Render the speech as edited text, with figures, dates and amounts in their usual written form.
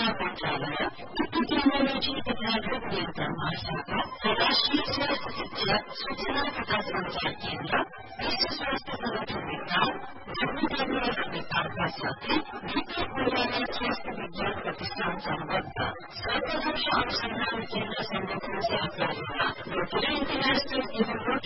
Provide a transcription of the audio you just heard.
मन्त्रालय, टेक्नोलोजी तथा रोग नियन्त्रण महाशाखा, राष्ट्रिय स्वास्थ्य शिक्षा, सूचना तथा संचार केन्द्र, विश्व स्वास्थ्य संगठन नेपाल, WHO नेपालका साथै भित्र कोरियाली स्वास्थ्य विज्ञान प्रतिष्ठान सम्बद्ध सार्वजनिक अनुसन्धान केन्द्र संगठन सहकार्यमा इन्टरनेशनल